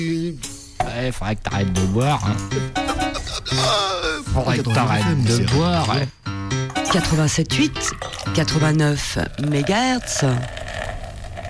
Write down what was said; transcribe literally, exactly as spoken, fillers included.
Ouais, faudrait que t'arrêtes de boire. Hein. Faudrait que t'arrêtes de boire. Hein. quatre-vingt-sept virgule huit, quatre-vingt-neuf mégahertz.